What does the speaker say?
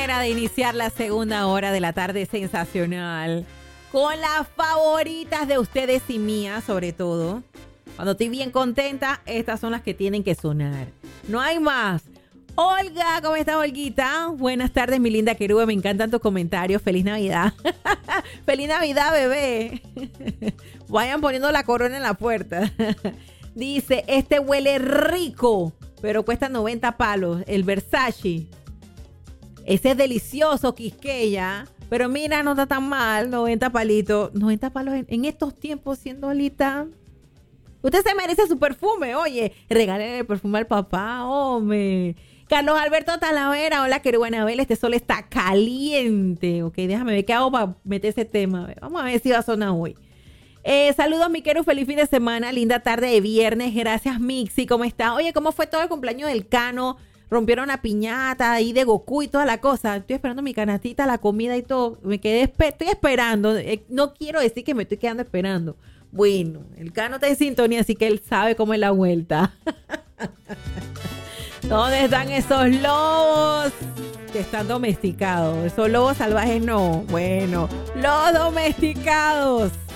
manera de iniciar la segunda hora de la tarde sensacional. Con las favoritas de ustedes y mías, sobre todo. Cuando estoy bien contenta, estas son las que tienen que sonar. No hay más. Olga, ¿cómo estás, Olguita? Buenas tardes, mi linda querube. Me encantan tus comentarios. Feliz Navidad. Feliz Navidad, bebé. Vayan poniendo la corona en la puerta. Dice, este huele rico, pero cuesta 90 palos. El Versace. Ese es delicioso, Quisqueya. Pero mira, no está tan mal. 90 palitos. 90 palos en estos tiempos, siendo Olita. Usted se merece su perfume. Oye, regálele el perfume al papá, hombre. Carlos Alberto Talavera. Hola, qué buena vela. Este sol está caliente. Ok, déjame ver qué hago para meter ese tema. Vamos a ver si va a sonar hoy. Saludos, mi querido. Feliz fin de semana. Linda tarde de viernes. Gracias, Mixi. ¿Cómo está? Oye, ¿cómo fue todo el cumpleaños del Cano? Rompieron la piñata ahí de Goku y toda la cosa. Estoy esperando mi canastita, la comida y todo. Me quedé, estoy esperando. No quiero decir que me estoy quedando esperando. Bueno, el Cano está en sintonía, así que él sabe cómo es la vuelta. ¿Dónde están esos lobos que están domesticados? Esos lobos salvajes no. Bueno, los domesticados.